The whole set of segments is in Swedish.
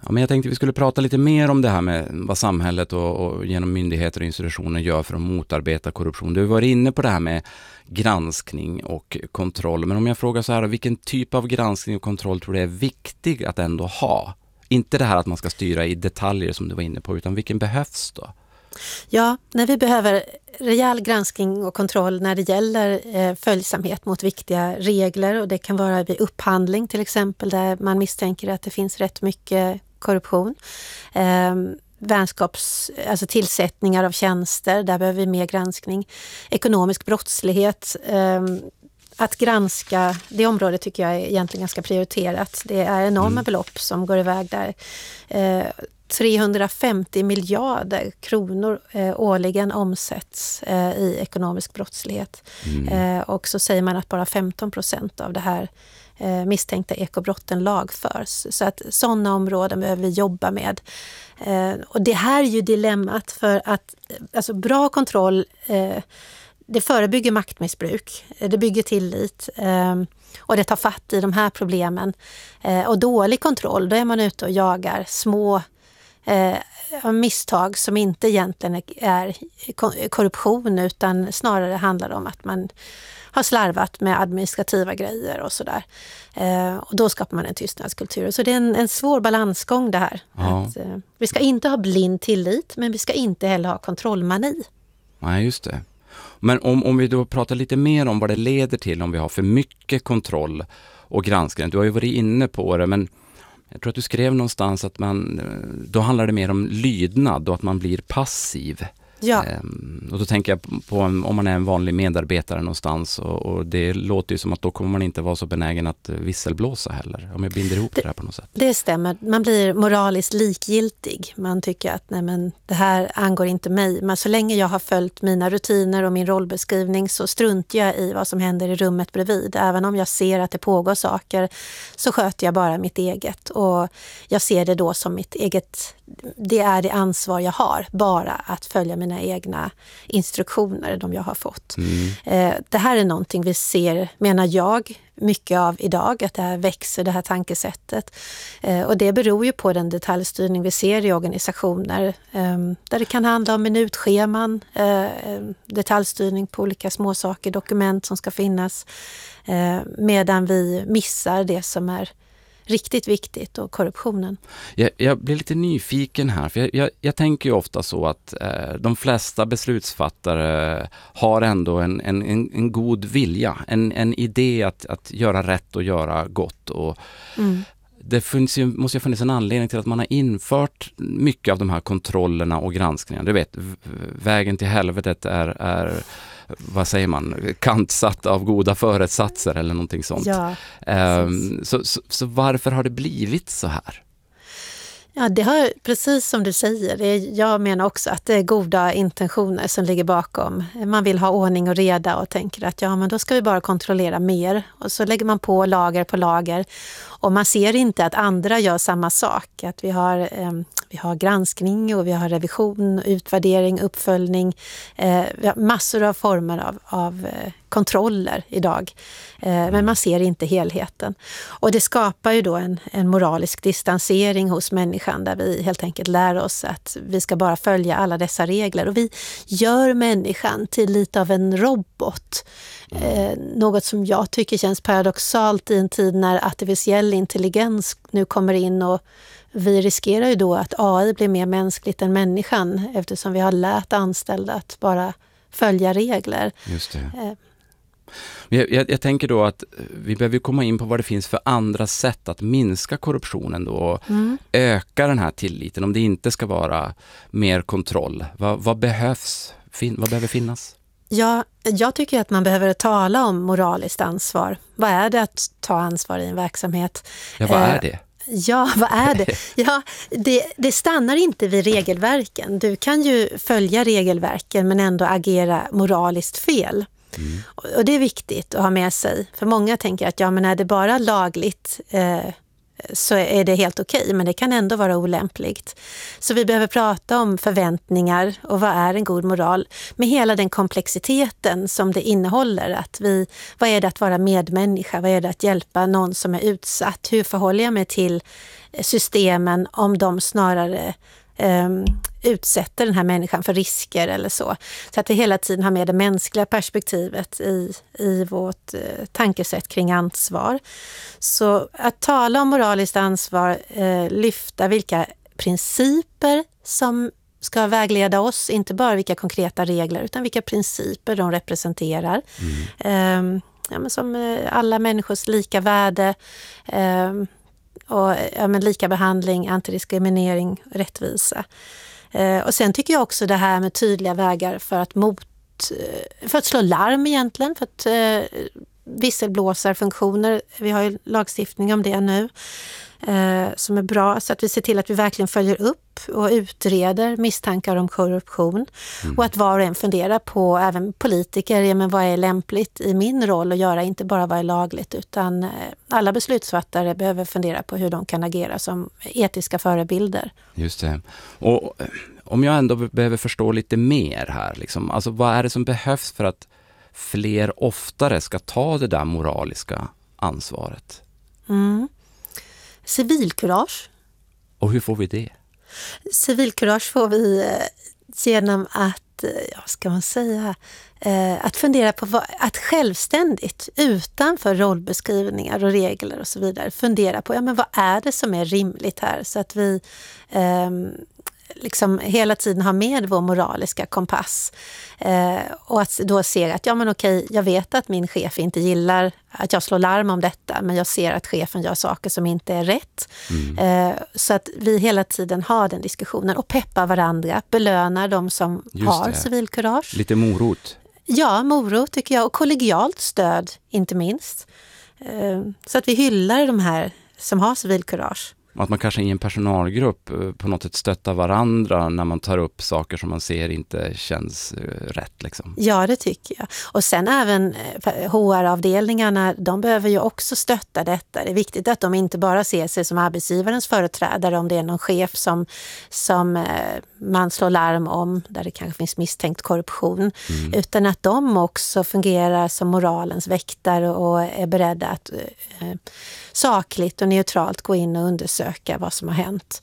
Ja, men jag tänkte vi skulle prata lite mer om det här med vad samhället och genom myndigheter och institutioner gör för att motarbeta korruption. Du var inne på det här med granskning och kontroll. Men om jag frågar så här, vilken typ av granskning och kontroll tror du är viktig att ändå ha? Inte det här att man ska styra i detaljer som du var inne på, utan vilken behövs då? Ja, när vi behöver rejäl granskning och kontroll när det gäller följsamhet mot viktiga regler, och det kan vara vid upphandling till exempel där man misstänker att det finns rätt mycket korruption. Alltså tillsättningar av tjänster, där behöver vi mer granskning. Ekonomisk brottslighet, att granska det området tycker jag är egentligen ganska prioriterat. Det är enorma belopp som går iväg där. 350 miljarder kronor årligen omsätts i ekonomisk brottslighet. Och så säger man att bara 15% av det här misstänkta ekobrotten lagförs. Så att sådana områden behöver vi jobba med. Och det här är ju dilemmat, för att alltså bra kontroll det förebygger maktmissbruk, det bygger tillit och det tar fatt i de här problemen. Och dålig kontroll, då är man ute och jagar små misstag som inte egentligen är korruption, utan snarare handlar om att man har slarvat med administrativa grejer och sådär. Och då skapar man en tystnadskultur. Så det är en svår balansgång det här. Ja. Att, vi ska inte ha blind tillit, men vi ska inte heller ha kontrollmani. Nej, just det. Men om vi då pratar lite mer om vad det leder till om vi har för mycket kontroll och granskning. Du har ju varit inne på det, men jag tror att du skrev någonstans att då handlar det mer om lydnad och att man blir passiv. Ja. Och då tänker jag på om man är en vanlig medarbetare någonstans, och det låter ju som att då kommer man inte vara så benägen att visselblåsa heller, om jag binder ihop det här på något sätt. Det stämmer. Man blir moraliskt likgiltig. Man tycker att nej, men det här angår inte mig. Men så länge jag har följt mina rutiner och min rollbeskrivning så struntar jag i vad som händer i rummet bredvid. Även om jag ser att det pågår saker så sköter jag bara mitt eget. Och jag ser det då som mitt eget, det är det ansvar jag har. Bara att följa mina egna instruktioner, de jag har fått. Det här är någonting vi ser, menar jag, mycket av idag, att det här växer, det här tankesättet. Och det beror ju på den detaljstyrning vi ser i organisationer, där det kan handla om minutscheman, detaljstyrning på olika småsaker, dokument som ska finnas, medan vi missar det som är riktigt viktigt, och korruptionen. Jag blir lite nyfiken här, för jag tänker ju ofta så att de flesta beslutsfattare har ändå en god vilja, en idé att göra rätt och göra gott. Och det måste ju funnits en anledning till att man har infört mycket av de här kontrollerna och granskningarna. Du vet, vägen till helvetet är vad säger man, kantsatt av goda föresatser eller någonting sånt. Ja, så varför har det blivit så här? Ja, det har, precis som du säger, jag menar också att det är goda intentioner som ligger bakom. Man vill ha ordning och reda och tänker att ja, men då ska vi bara kontrollera mer. Och så lägger man på lager och man ser inte att andra gör samma sak. Att vi har granskning och vi har revision, utvärdering, uppföljning. Vi har massor av former av kontroller idag. Men man ser inte helheten. Och det skapar ju då en moralisk distansering hos människan, där vi helt enkelt lär oss att vi ska bara följa alla dessa regler. Och vi gör människan till lite av en robot. Något som jag tycker känns paradoxalt i en tid när artificiell intelligens nu kommer in, och vi riskerar ju då att AI blir mer mänskligt än människan, eftersom vi har lärt anställda att bara följa regler. Just det. Jag tänker då att vi behöver komma in på vad det finns för andra sätt att minska korruptionen då, och öka den här tilliten, om det inte ska vara mer kontroll. Vad behöver finnas? Ja, jag tycker att man behöver tala om moraliskt ansvar. Vad är det att ta ansvar i en verksamhet? Ja, vad är det? Ja, vad är det? Ja, det stannar inte vid regelverken. Du kan ju följa regelverken men ändå agera moraliskt fel. Och det är viktigt att ha med sig. För många tänker att ja, men är det bara lagligt så är det helt okej, men det kan ändå vara olämpligt. Så vi behöver prata om förväntningar och vad är en god moral med hela den komplexiteten som det innehåller. Vad är det att vara medmänniska? Vad är det att hjälpa någon som är utsatt? Hur förhåller jag mig till systemen om de snarare utsätter den här människan för risker eller så. Så att vi hela tiden har med det mänskliga perspektivet i vårt tankesätt kring ansvar. Så att tala om moraliskt ansvar, lyfta vilka principer som ska vägleda oss, inte bara vilka konkreta regler utan vilka principer de representerar. Men som alla människors lika värde, och lika behandling, antidiskriminering, rättvisa. Och sen tycker jag också det här med tydliga vägar för att slå larm egentligen, för att visselblåsarfunktioner, vi har ju lagstiftning om det nu som är bra, så att vi ser till att vi verkligen följer upp och utreder misstankar om korruption och att var och en funderar på, även politiker, men vad är lämpligt i min roll att göra, inte bara vad är lagligt, utan alla beslutsfattare behöver fundera på hur de kan agera som etiska förebilder. Just det. Och om jag ändå behöver förstå lite mer här, liksom, alltså vad är det som behövs för att fler oftare ska ta det där moraliska ansvaret? Civilkurage. Och hur får vi det? Civilkurage får vi genom att, att fundera på att självständigt, utanför rollbeskrivningar och regler och så vidare, fundera på vad är det som är rimligt här, så att vi liksom hela tiden har med vår moraliska kompass och att då se att jag vet att min chef inte gillar att jag slår larm om detta, men jag ser att chefen gör saker som inte är rätt. Så att vi hela tiden har den diskussionen och peppar varandra, belönar de som har civilkurage. Lite morot. Ja, morot tycker jag, och kollegialt stöd inte minst. Så att vi hyllar de här som har civilkurage. Att man kanske i en personalgrupp på något sätt stöttar varandra när man tar upp saker som man ser inte känns rätt. Liksom. Ja, det tycker jag. Och sen även HR-avdelningarna, de behöver ju också stötta detta. Det är viktigt att de inte bara ser sig som arbetsgivarens företrädare om det är någon chef som man slår larm om, där det kanske finns misstänkt korruption, utan att de också fungerar som moralens väktare och är beredda att sakligt och neutralt gå in och undersöka vad som har hänt.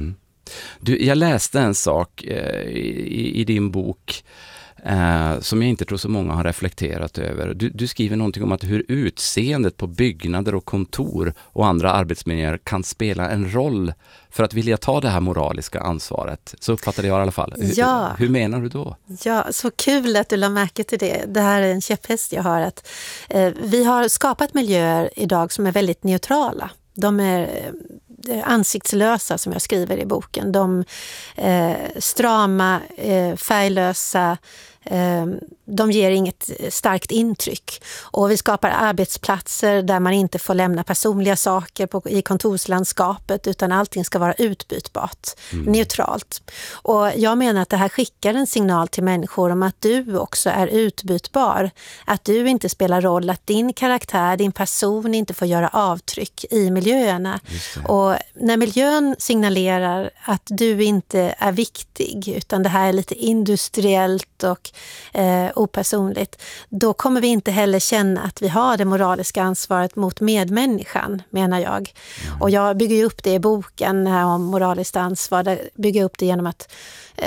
Jag läste en sak i din bok som jag inte tror så många har reflekterat över. Du skriver någonting om att hur utseendet på byggnader och kontor och andra arbetsmiljöer kan spela en roll för att vilja ta det här moraliska ansvaret. Så uppfattade jag i alla fall. Ja. Hur menar du då? Ja, så kul att du la märke till det. Det här är en käpphäst jag har. Att vi har skapat miljöer idag som är väldigt neutrala. De är ansiktslösa, som jag skriver i boken. De strama, färglösa, de ger inget starkt intryck. Och vi skapar arbetsplatser där man inte får lämna personliga saker i kontorslandskapet, utan allting ska vara utbytbart, neutralt. Och jag menar att det här skickar en signal till människor om att du också är utbytbar. Att du inte spelar roll, att din karaktär, din person inte får göra avtryck i miljöerna. Och när miljön signalerar att du inte är viktig, utan det här är lite industriellt och opersonligt, då kommer vi inte heller känna att vi har det moraliska ansvaret mot medmänniskan, menar jag. Och jag bygger upp det i boken om moraliskt ansvar. Där bygger jag upp det genom att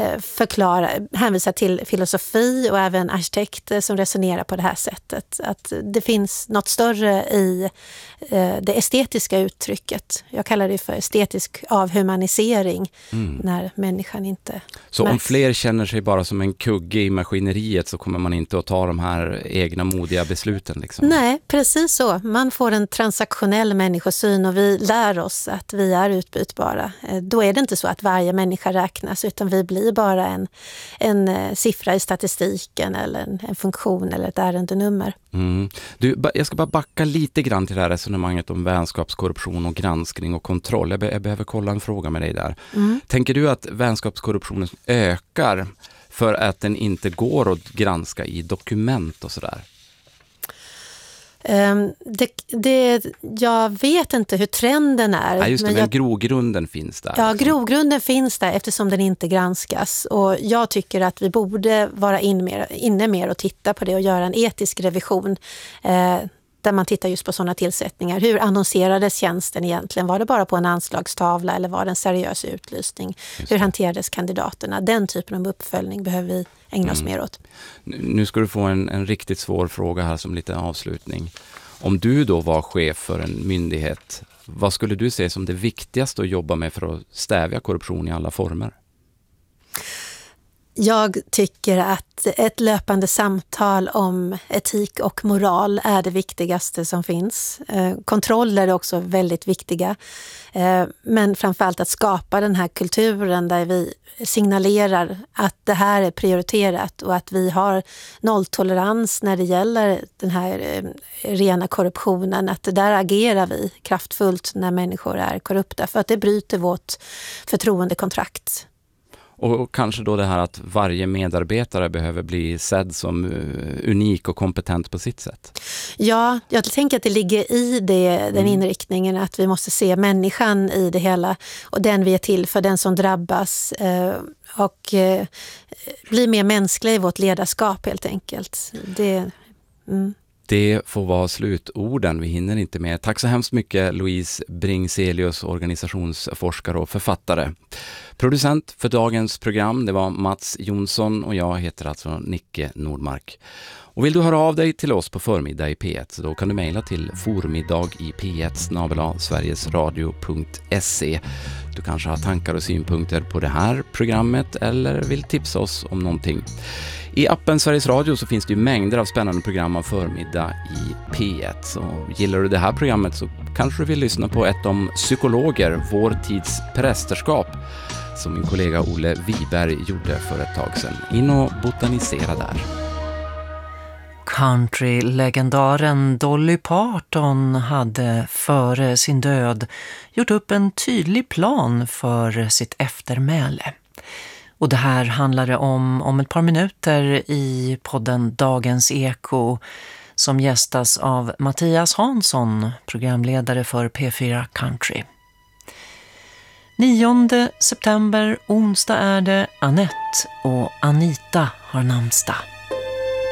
hänvisa till filosofi och även arkitekter som resonerar på det här sättet. Att det finns något större i det estetiska uttrycket. Jag kallar det för estetisk avhumanisering när människan inte Så märks. om fler känner sig bara som en kugge i maskineriet så kommer man inte att ta de här egna modiga besluten? Liksom. Nej, precis så. Man får en transaktionell människosyn och vi lär oss att vi är utbytbara. Då är det inte så att varje människa räknas, utan vi blir bara en siffra i statistiken eller en funktion eller ett ärendenummer. Jag ska bara backa lite grann till det här resonemanget om vänskapskorruption och granskning och kontroll. Jag behöver kolla en fråga med dig där. Tänker du att vänskapskorruptionen ökar för att den inte går att granska i dokument och sådär? Jag vet inte hur trenden är. Ja, just det, men grogrunden finns där. Ja, grogrunden finns där eftersom den inte granskas. Och jag tycker att vi borde vara inne mer och titta på det och göra en etisk revision där man tittar just på sådana tillsättningar. Hur annonserades tjänsten egentligen? Var det bara på en anslagstavla eller var det en seriös utlysning? Hur hanterades kandidaterna? Den typen av uppföljning behöver vi ägna oss mer åt. Nu ska du få en riktigt svår fråga här som lite avslutning. Om du då var chef för en myndighet, vad skulle du se som det viktigaste att jobba med för att stävja korruption i alla former? Jag tycker att ett löpande samtal om etik och moral är det viktigaste som finns. Kontroller är också väldigt viktiga. Men framförallt att skapa den här kulturen där vi signalerar att det här är prioriterat och att vi har nolltolerans när det gäller den här rena korruptionen. Att där agerar vi kraftfullt när människor är korrupta för att det bryter vårt förtroendekontrakt. Och kanske då det här att varje medarbetare behöver bli sedd som unik och kompetent på sitt sätt. Ja, jag tänker att det ligger i den inriktningen att vi måste se människan i det hela och den vi är till för, den som drabbas och bli mer mänsklig i vårt ledarskap helt enkelt. Det får vara slutorden, vi hinner inte med. Tack så hemskt mycket Louise Bringselius, organisationsforskare och författare. Producent för dagens program, det var Mats Jonsson och jag heter alltså Nicke Nordmark. Och vill du höra av dig till oss på förmiddag i P1 så då kan du mejla till formiddag@sverigesradio.se. Du kanske har tankar och synpunkter på det här programmet eller vill tipsa oss om någonting. I appen Sveriges Radio så finns det ju mängder av spännande program av förmiddag i P1. Så gillar du det här programmet så kanske du vill lyssna på ett om psykologer, vår tids prästerskap, som min kollega Olle Wiberg gjorde för ett tag sedan. In och botanisera där. Country-legendaren Dolly Parton hade före sin död gjort upp en tydlig plan för sitt eftermäle. Och det här handlar det om ett par minuter i podden Dagens Eko som gästas av Mattias Hansson, programledare för P4 Country. 9 september, onsdag är det. Annette och Anita har namnsdag.